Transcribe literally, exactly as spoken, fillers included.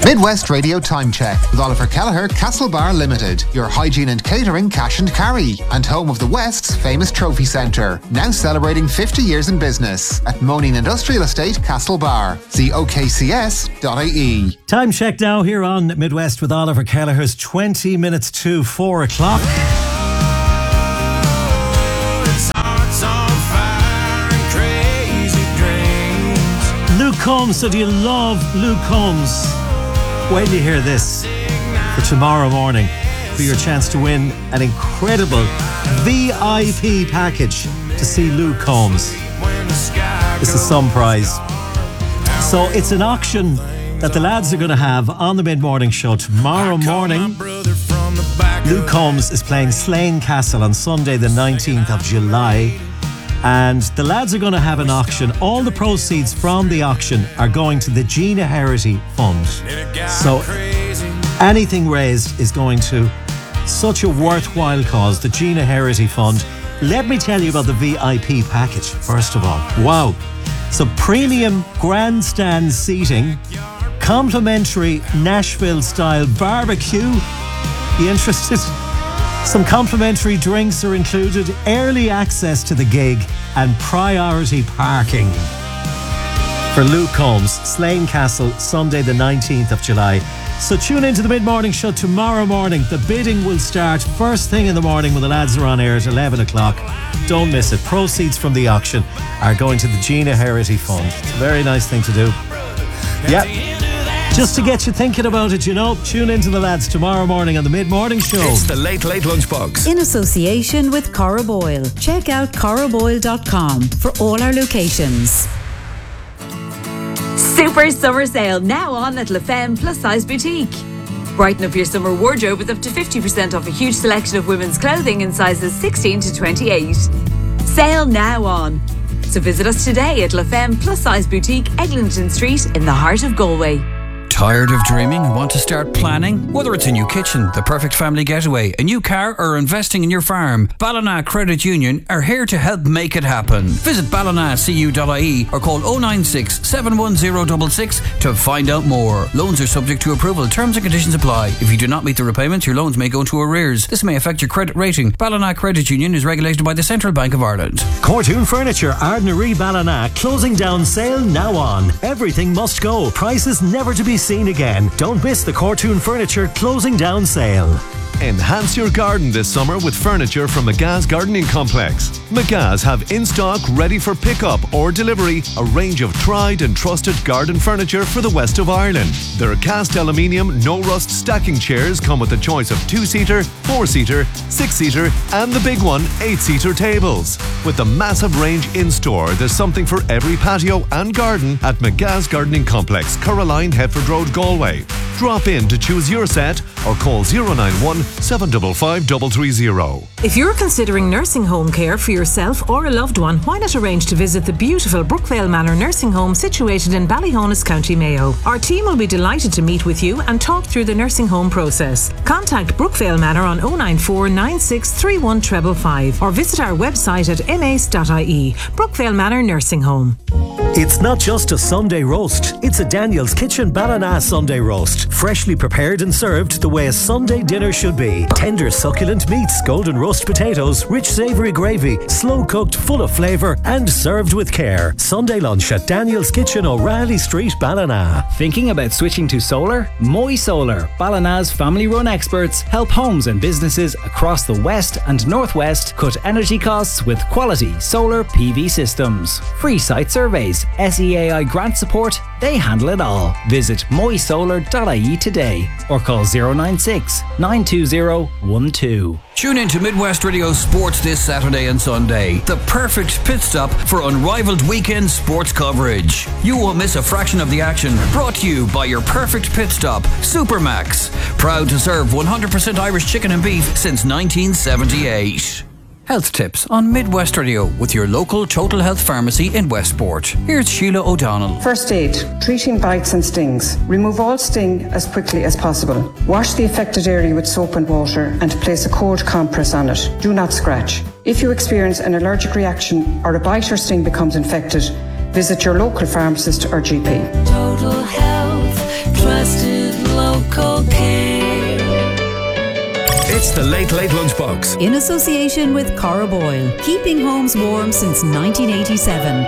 Midwest Radio Time Check with Oliver Kelleher, Castlebar Limited, your hygiene and catering cash and carry, and home of the West's famous trophy centre, now celebrating fifty years in business at Moneen Industrial Estate, Castlebar. See O K C S dot I E. Time check now here on Midwest with Oliver Kelleher's twenty minutes to four o'clock. Luke Combs, so do you love Luke Combs? Wait till you hear this for tomorrow morning for your chance to win an incredible V I P package to see Luke Combs. This is some prize. So it's an auction that the lads are going to have on the mid-morning show tomorrow morning. Luke Combs is playing Slane Castle on Sunday the nineteenth of July. And the lads are going to have an auction. All the proceeds from the auction are going to the Gina Herity Fund. So anything raised is going to such a worthwhile cause, the Gina Herity Fund. Let me tell you about the V I P package, first of all. Wow. So premium grandstand seating, complimentary Nashville-style barbecue. You interested? Some complimentary drinks are included, early access to the gig, and priority parking. For Luke Combs, Slane Castle, Sunday the nineteenth of July. So tune into the mid-morning show tomorrow morning. The bidding will start first thing in the morning when the lads are on air at eleven o'clock. Don't miss it. Proceeds from the auction are going to the Gina Herity Fund. It's a very nice thing to do. Yep. Just to get you thinking about it, you know, tune into the lads tomorrow morning on the mid-morning show. It's the Late Late Lunchbox. In association with Cora Boyle. Check out cora boyle dot com for all our locations. Super summer sale now on at La Femme Plus Size Boutique. Brighten up your summer wardrobe with up to fifty percent off a huge selection of women's clothing in sizes sixteen to twenty-eight. Sale now on. So visit us today at La Femme Plus Size Boutique, Eglinton Street in the heart of Galway. Tired of dreaming and want to start planning? Whether it's a new kitchen, the perfect family getaway, a new car, or investing in your farm, Ballina Credit Union are here to help make it happen. Visit ballina c u dot I E or call oh nine six, seven one zero six six to find out more. Loans are subject to approval. Terms and conditions apply. If you do not meet the repayments, your loans may go into arrears. This may affect your credit rating. Ballina Credit Union is regulated by the Central Bank of Ireland. Cortoon Furniture, Ardnaree Ballina, closing down sale now on. Everything must go. Prices never to be seen again. Don't miss the Cortoon Furniture closing down sale. Enhance your garden this summer with furniture from McGah's Gardening Complex. McGah's have in stock, ready for pickup or delivery, a range of tried and trusted garden furniture for the west of Ireland. Their cast aluminium, no rust stacking chairs come with a choice of two-seater, four-seater, six-seater and the big one, eight-seater tables. With the massive range in-store, there's something for every patio and garden at McGah's Gardening Complex, Caroline, Hetford Road, Galway. Drop in to choose your set or call oh nine one, seven five five, three three zero. If you're considering nursing home care for yourself or a loved one, why not arrange to visit the beautiful Brookvale Manor Nursing Home situated in Ballyhonus, County Mayo. Our team will be delighted to meet with you and talk through the nursing home process. Contact Brookvale Manor on oh nine four, nine six three one five five five or visit our website at m a c e dot I E. Brookvale Manor Nursing Home. It's not just a Sunday roast, it's a Daniel's Kitchen Ballina Sunday roast. Freshly prepared and served the way a Sunday dinner should be. Tender succulent meats, golden roast potatoes, rich savoury gravy, slow cooked, full of flavour and served with care. Sunday lunch at Daniel's Kitchen, O'Reilly Street, Ballina. Thinking about switching to solar? Moy Solar, Ballina's family-run experts, help homes and businesses across the west and northwest cut energy costs with quality solar P V systems. Free site surveys, S E A I grant support, they handle it all. Visit moy solar dot I E today or call oh nine six, nine two zero one two. Tune in to Midwest Radio Sports this Saturday and Sunday. The perfect pit stop for unrivaled weekend sports coverage. You won't miss a fraction of the action. Brought to you by your perfect pit stop, Supermax. Proud to serve one hundred percent Irish chicken and beef since nineteen seventy-eight. Health tips on Midwest Radio with your local Total Health Pharmacy in Westport. Here's Sheila O'Donnell. First aid, treating bites and stings. Remove all sting as quickly as possible. Wash the affected area with soap and water and place a cold compress on it. Do not scratch. If you experience an allergic reaction or a bite or sting becomes infected, visit your local pharmacist or G P. Total Health, trusted It's the Late Late Lunchbox. In association with Cara Boyle, keeping homes warm since nineteen eighty-seven.